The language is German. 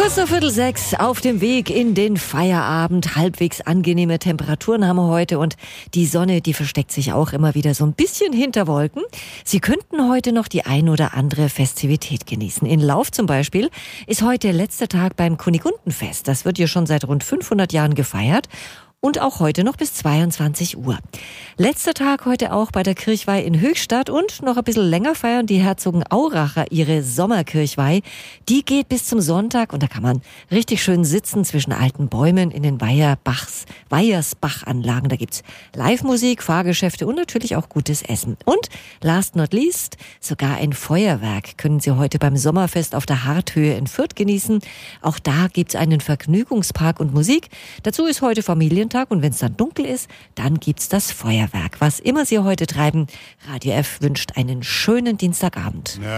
Kurz nach 5:45 auf dem Weg in den Feierabend. Halbwegs angenehme Temperaturen haben wir heute und die Sonne, die versteckt sich auch immer wieder so ein bisschen hinter Wolken. Sie könnten heute noch die ein oder andere Festivität genießen. In Lauf zum Beispiel ist heute letzter Tag beim Kunigundenfest. Das wird ja schon seit rund 500 Jahren gefeiert. Und auch heute noch bis 22 Uhr. Letzter Tag heute auch bei der Kirchweih in Höchstadt und noch ein bisschen länger feiern die Herzogenauracher ihre Sommerkirchweih. Die geht bis zum Sonntag und da kann man richtig schön sitzen zwischen alten Bäumen in den Weiersbach-Anlagen. Da gibt's Live-Musik, Fahrgeschäfte und natürlich auch gutes Essen. Und last not least, sogar ein Feuerwerk können Sie heute beim Sommerfest auf der Harthöhe in Fürth genießen. Auch da gibt's einen Vergnügungspark und Musik. Dazu ist heute Familientag. Und wenn es dann dunkel ist, dann gibt's das Feuerwerk. Was immer Sie heute treiben, Radio F wünscht einen schönen Dienstagabend. Ja.